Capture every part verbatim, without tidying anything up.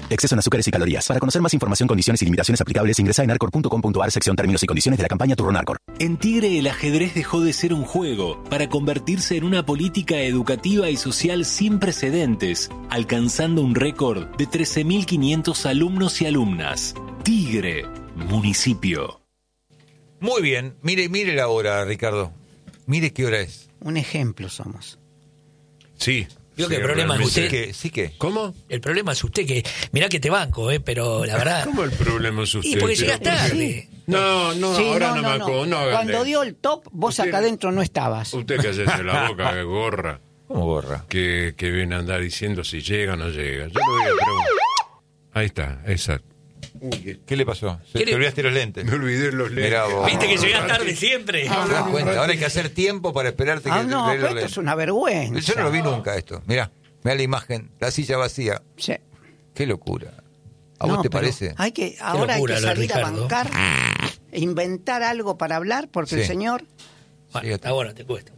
Exceso en azúcares y calorías. Para conocer más información, condiciones y limitaciones aplicables, ingresa en arcor punto com punto a r, sección términos y condiciones de la campaña Turrón Arcor. En Tigre, el ajedrez dejó de ser un juego para convertirse en una política educativa y social sin precedentes, alcanzando un récord de trece mil quinientos alumnos y alumnas. Tigre, municipio. Muy bien, mire, mire la hora, Ricardo. Mire qué hora es. Un ejemplo somos. Sí. Creo sí, que el problema es usted. Sí que, sí que. ¿Cómo? El problema es usted, que mirá que te banco, eh, pero la verdad. ¿Cómo el problema es usted? Y porque Pero llegas ¿por qué? tarde. No, no, Sí, ahora no, no, no, me no. acuerdo. No, hagan Cuando de- dio el top, vos Usted- acá adentro no estabas. Usted cállese la boca, que gorra. ¿Cómo gorra? Que, que viene a andar diciendo si llega o no llega. Yo le voy a preguntar. Ahí está, exacto. Uy, ¿Qué le pasó? Se ¿Qué te le- olvidaste los lentes. me olvidé los lentes. Mirá vos. Viste que llegás tarde siempre. ¿Te das cuenta? Ahora hay que hacer tiempo para esperarte Ah, que no, te pero esto es una vergüenza. Yo no lo vi nunca esto. Mirá, mirá la imagen, la silla vacía. Sí. Qué locura. ¿A No, vos te pero parece? Hay que, ahora locura hay que lo de salir a Ricardo. bancar, e inventar algo para hablar, porque Sí. el señor... Bueno, está bueno, te cuesta.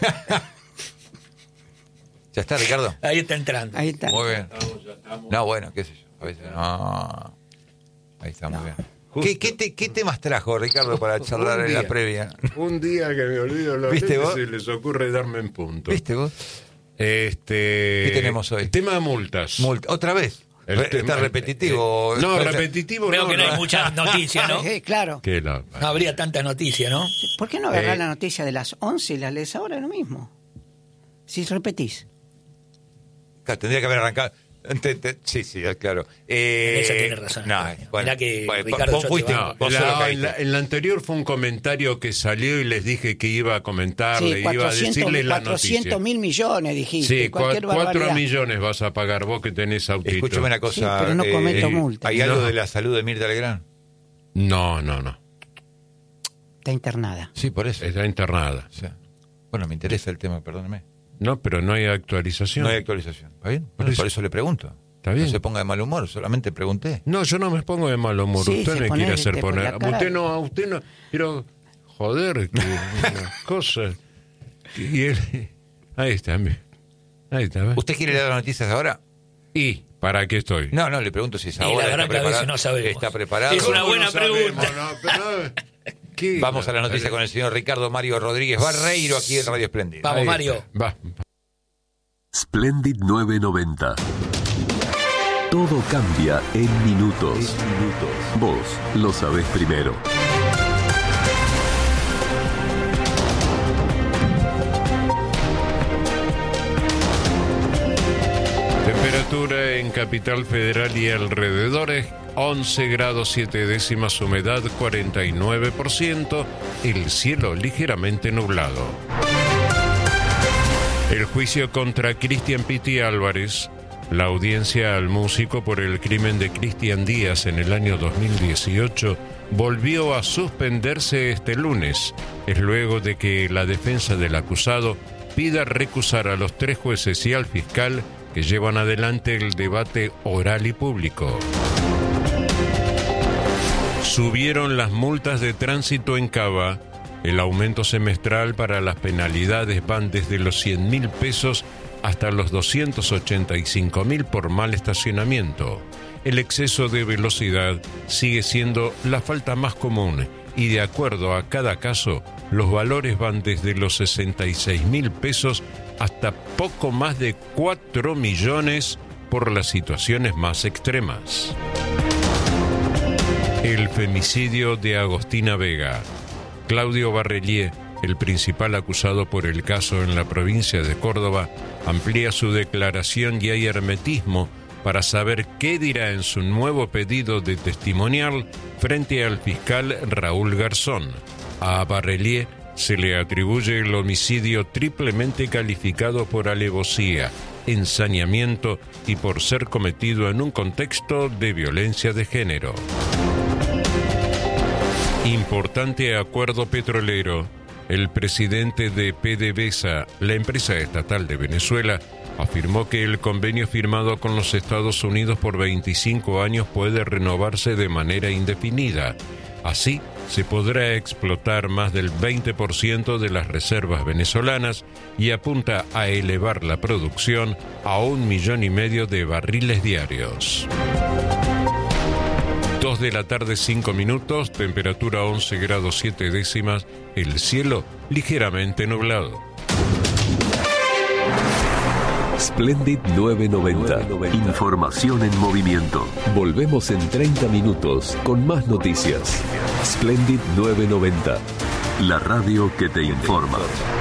¿Ya está, Ricardo? Ahí está entrando. Ahí está. Muy bien. No, bueno, qué sé yo. A veces no. Ahí está, muy bien. ¿Qué, qué, te- ¿Qué temas trajo, Ricardo, para charlar Un en la día. previa? Un día que me olvido los ¿Viste lentes vos? y les ocurre darme en punto. ¿Viste vos? Este, ¿Qué tenemos hoy? El tema de multas. Multa. ¿Otra vez? El Re- tema- Está repetitivo. No, Parece- repetitivo Veo no. que no hay no. muchas noticias, ¿no? Eh, claro. Que la- No habría tanta noticia, ¿no? ¿Por qué no agarrar Eh. la noticia de las once y la lees ahora lo mismo? Si repetís. Claro, tendría que haber arrancado. Te- te- sí, sí, claro. Eh, En esa tiene razón. No, bueno, Mirá que, bueno, Ricardo, vos yo te fuiste, banco. No, vos la- solo en, caíste. la, en la anterior fue un comentario que salió y les dije que iba a comentarle, Sí, iba a cuatrocientos decirle la cuatrocientos noticia. mil millones, dijiste. Sí, cualquier cua- cuatro barbaridad. millones vas a pagar vos que tenés autito. Escúchame una cosa. Sí, pero no cometo eh, multa. ¿Hay algo No. de la salud de Mirta Legrand? No, no, no. Está internada. Sí, por eso. Está internada. O sea, bueno, me interesa el tema, perdóneme. No, pero no hay actualización. No hay actualización. ¿Está bien? Por Por, eso- eso le pregunto. Está bien. No se ponga de mal humor, solamente pregunté. No, yo no me pongo de mal humor. Sí, usted se me pone quiere hacer de- con poner. la cara. Usted no, usted no. Pero, joder, que una cosa. Y él. Ahí está, mi- ahí está. ¿ves? ¿Usted quiere dar las noticias ahora? ¿Y para qué estoy? No, no, le pregunto si es Y la ahora. verdad está que a veces preparado. no sabemos. ¿Está preparado? Es una ¿Cómo buena no sabemos? pregunta. No, pero- ¿Qué? Vamos a la noticia con el señor Ricardo Mario Rodríguez Barreiro aquí en Radio Espléndido. Vamos, Ahí Mario. está. Va. Splendid novecientos noventa. Todo cambia en minutos. Vos lo sabés primero. Temperatura en Capital Federal y alrededores, once grados siete décimas, humedad cuarenta y nueve por ciento, el cielo ligeramente nublado. El juicio contra Cristian Piti Álvarez, la audiencia al músico por el crimen de Cristian Díaz en el año dos mil dieciocho, volvió a suspenderse este lunes. Es luego de que la defensa del acusado pida recusar a los tres jueces y al fiscal que llevan adelante el debate oral y público. Subieron las multas de tránsito en Cava. El aumento semestral para las penalidades van desde los cien mil pesos hasta los doscientos ochenta y cinco mil por mal estacionamiento. El exceso de velocidad sigue siendo la falta más común y de acuerdo a cada caso, los valores van desde los sesenta y seis mil pesos hasta poco más de cuatro millones por las situaciones más extremas. El femicidio de Agostina Vega. Claudio Barrelier, el principal acusado por el caso en la provincia de Córdoba, amplía su declaración y hay hermetismo para saber qué dirá en su nuevo pedido de testimonial frente al fiscal Raúl Garzón. A Barrelier se le atribuye el homicidio triplemente calificado por alevosía, ensañamiento y por ser cometido en un contexto de violencia de género. Importante acuerdo petrolero. El presidente de PDVSA, la empresa estatal de Venezuela, afirmó que el convenio firmado con los Estados Unidos por veinticinco años puede renovarse de manera indefinida. Así, se podrá explotar más del veinte por ciento de las reservas venezolanas y apunta a elevar la producción a un millón y medio de barriles diarios. Dos de la tarde, cinco minutos, temperatura once grados siete décimas, el cielo ligeramente nublado. Splendid novecientos noventa. Información en movimiento. Volvemos en treinta minutos con más noticias. Splendid novecientos noventa. La radio que te informa.